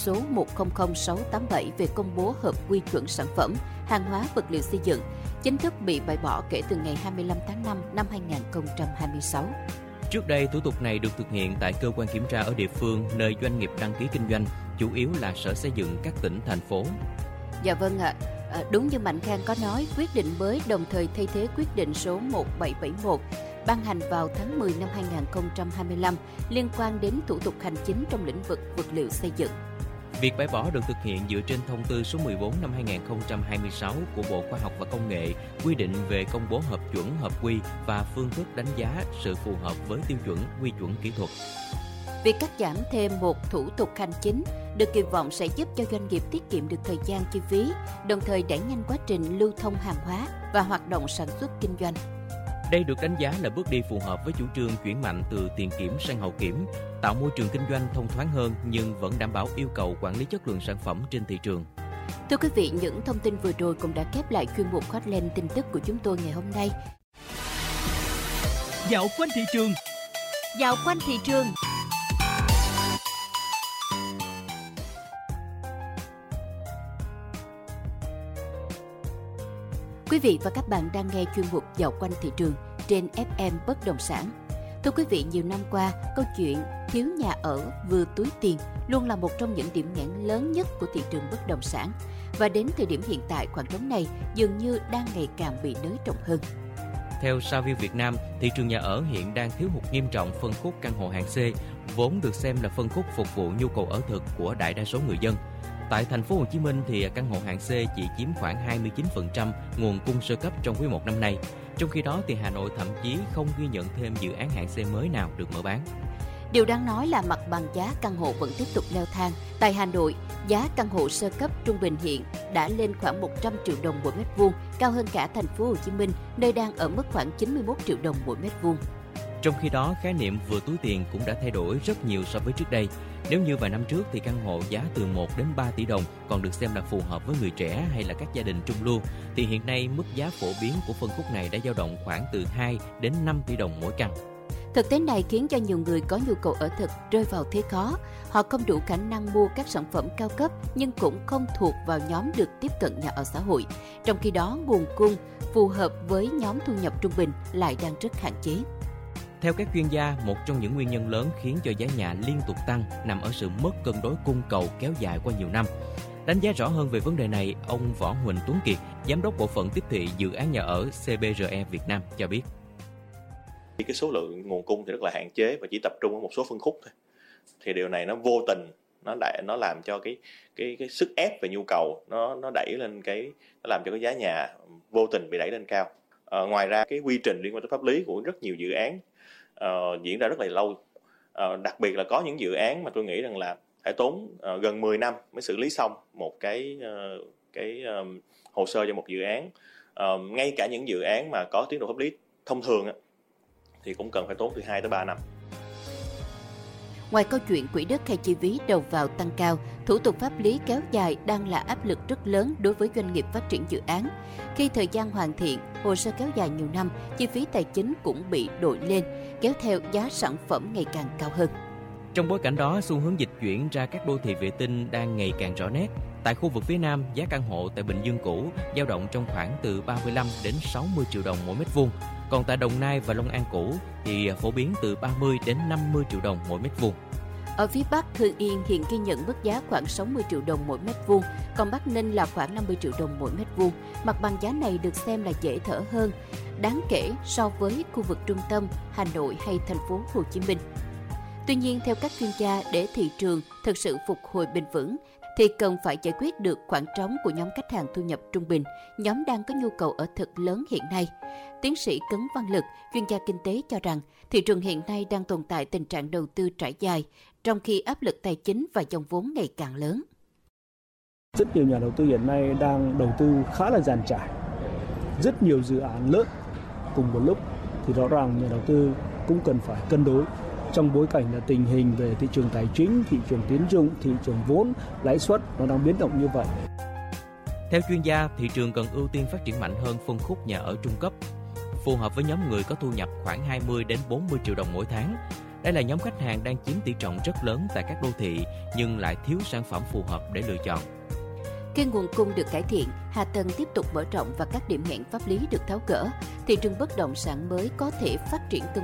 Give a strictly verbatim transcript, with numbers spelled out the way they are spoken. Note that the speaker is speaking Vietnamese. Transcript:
số một không không sáu tám bảy về công bố hợp quy chuẩn sản phẩm hàng hóa vật liệu xây dựng chính thức bị bãi bỏ kể từ ngày hai mươi lăm tháng năm năm hai nghìn không trăm hai mươi sáu. Trước đây, thủ tục này được thực hiện tại cơ quan kiểm tra ở địa phương nơi doanh nghiệp đăng ký kinh doanh, chủ yếu là Sở Xây dựng các tỉnh, thành phố. Dạ vâng ạ. À, đúng như Mạnh Khang có nói, quyết định mới đồng thời thay thế quyết định số một bảy bảy mốt ban hành vào tháng mười năm hai nghìn không trăm hai mươi lăm liên quan đến thủ tục hành chính trong lĩnh vực vật liệu xây dựng. Việc bãi bỏ được thực hiện dựa trên thông tư số mười bốn năm hai nghìn không trăm hai mươi sáu của Bộ Khoa học và Công nghệ quy định về công bố hợp chuẩn, hợp quy và phương thức đánh giá sự phù hợp với tiêu chuẩn, quy chuẩn kỹ thuật. Việc cắt giảm thêm một thủ tục hành chính được kỳ vọng sẽ giúp cho doanh nghiệp tiết kiệm được thời gian, chi phí, đồng thời đẩy nhanh quá trình lưu thông hàng hóa và hoạt động sản xuất kinh doanh. Đây được đánh giá là bước đi phù hợp với chủ trương chuyển mạnh từ tiền kiểm sang hậu kiểm, tạo môi trường kinh doanh thông thoáng hơn nhưng vẫn đảm bảo yêu cầu quản lý chất lượng sản phẩm trên thị trường. Thưa quý vị, những thông tin vừa rồi cũng đã khép lại chuyên mục Hotline tin tức của chúng tôi ngày hôm nay. Dạo quanh thị trường. Dạo quanh thị trường. Quý vị và các bạn đang nghe chuyên mục Dạo quanh thị trường trên ép em Bất động sản. Thưa quý vị, nhiều năm qua, câu chuyện thiếu nhà ở vừa túi tiền luôn là một trong những điểm nghẽn lớn nhất của thị trường bất động sản. Và đến thời điểm hiện tại, khoảng trống này dường như đang ngày càng bị nới rộng hơn. Theo Saville Việt Nam, thị trường nhà ở hiện đang thiếu hụt nghiêm trọng phân khúc căn hộ hạng C, vốn được xem là phân khúc phục vụ nhu cầu ở thực của đại đa số người dân. Tại thành phố Hồ Chí Minh thì căn hộ hạng C chỉ chiếm khoảng hai mươi chín phần trăm nguồn cung sơ cấp trong quý một năm nay. Trong khi đó thì Hà Nội thậm chí không ghi nhận thêm dự án hạng C mới nào được mở bán. Điều đáng nói là mặt bằng giá căn hộ vẫn tiếp tục leo thang. Tại Hà Nội, giá căn hộ sơ cấp trung bình hiện đã lên khoảng một trăm triệu đồng mỗi mét vuông, cao hơn cả thành phố Hồ Chí Minh, nơi đang ở mức khoảng chín mươi mốt triệu đồng mỗi mét vuông. Trong khi đó, khái niệm vừa túi tiền cũng đã thay đổi rất nhiều so với trước đây. Nếu như vài năm trước thì căn hộ giá từ một đến ba tỷ đồng còn được xem là phù hợp với người trẻ hay là các gia đình trung lưu, thì hiện nay mức giá phổ biến của phân khúc này đã dao động khoảng từ hai đến năm tỷ đồng mỗi căn. Thực tế này khiến cho nhiều người có nhu cầu ở thực rơi vào thế khó. Họ không đủ khả năng mua các sản phẩm cao cấp nhưng cũng không thuộc vào nhóm được tiếp cận nhà ở xã hội. Trong khi đó, nguồn cung phù hợp với nhóm thu nhập trung bình lại đang rất hạn chế. Theo các chuyên gia, một trong những nguyên nhân lớn khiến cho giá nhà liên tục tăng nằm ở sự mất cân đối cung cầu kéo dài qua nhiều năm. Đánh giá rõ hơn về vấn đề này, ông Võ Huỳnh Tuấn Kiệt, Giám đốc Bộ phận Tiếp thị Dự án Nhà ở xê bê rờ e Việt Nam cho biết. Cái số lượng nguồn cung thì rất là hạn chế và chỉ tập trung ở một số phân khúc thôi. Thì điều này nó vô tình nó đại nó làm cho cái cái cái sức ép về nhu cầu nó nó đẩy lên cái nó làm cho cái giá nhà vô tình bị đẩy lên cao. À, ngoài ra cái quy trình liên quan tới pháp lý của rất nhiều dự án uh, diễn ra rất là lâu. Uh, đặc biệt là có những dự án mà tôi nghĩ rằng là phải tốn uh, gần mười năm mới xử lý xong một cái uh, cái um, hồ sơ cho một dự án. Uh, ngay cả những dự án mà có tiến độ pháp lý thông thường á, thì cũng cần phải tốn từ hai tới ba năm. Ngoài câu chuyện quỹ đất hay chi phí đầu vào tăng cao, thủ tục pháp lý kéo dài đang là áp lực rất lớn đối với doanh nghiệp phát triển dự án. Khi thời gian hoàn thiện, hồ sơ kéo dài nhiều năm, chi phí tài chính cũng bị đội lên, kéo theo giá sản phẩm ngày càng cao hơn. Trong bối cảnh đó, xu hướng dịch chuyển ra các đô thị vệ tinh đang ngày càng rõ nét. Tại khu vực phía Nam, giá căn hộ tại Bình Dương cũ dao động trong khoảng từ ba mươi lăm đến sáu mươi triệu đồng mỗi mét vuông. Còn tại Đồng Nai và Long An cũ thì phổ biến từ ba mươi đến năm mươi triệu đồng mỗi mét vuông. Ở phía Bắc, Hưng Yên hiện ghi nhận mức giá khoảng sáu mươi triệu đồng mỗi mét vuông, còn Bắc Ninh là khoảng năm mươi triệu đồng mỗi mét vuông. Mặt bằng giá này được xem là dễ thở hơn, đáng kể so với khu vực trung tâm Hà Nội hay thành phố Hồ Chí Minh. Tuy nhiên, theo các chuyên gia, để thị trường thực sự phục hồi bền vững, thì cần phải giải quyết được khoảng trống của nhóm khách hàng thu nhập trung bình, nhóm đang có nhu cầu ở thực lớn hiện nay. Tiến sĩ Cấn Văn Lực, chuyên gia kinh tế cho rằng, thị trường hiện nay đang tồn tại tình trạng đầu tư trải dài, trong khi áp lực tài chính và dòng vốn ngày càng lớn. Rất nhiều nhà đầu tư hiện nay đang đầu tư khá là dàn trải, rất nhiều dự án lớn cùng một lúc, thì rõ ràng nhà đầu tư cũng cần phải cân đối. Trong bối cảnh là tình hình về thị trường tài chính, thị trường tín dụng, thị trường vốn, lãi suất nó đang biến động như vậy. Theo chuyên gia, thị trường cần ưu tiên phát triển mạnh hơn phân khúc nhà ở trung cấp, phù hợp với nhóm người có thu nhập khoảng hai mươi đến bốn mươi triệu đồng mỗi tháng. Đây là nhóm khách hàng đang chiếm tỷ trọng rất lớn tại các đô thị nhưng lại thiếu sản phẩm phù hợp để lựa chọn. Khi nguồn cung được cải thiện, hạ tầng tiếp tục mở rộng và các điểm nghẽn pháp lý được tháo gỡ, thị trường bất động sản mới có thể phát triển cân